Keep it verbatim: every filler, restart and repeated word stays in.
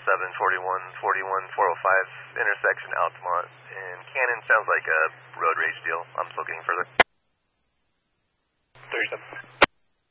seven, forty-one, forty-one, four oh five, intersection Altamont and Cannon. Sounds like a road rage deal. I'm just looking further. thirty-seven.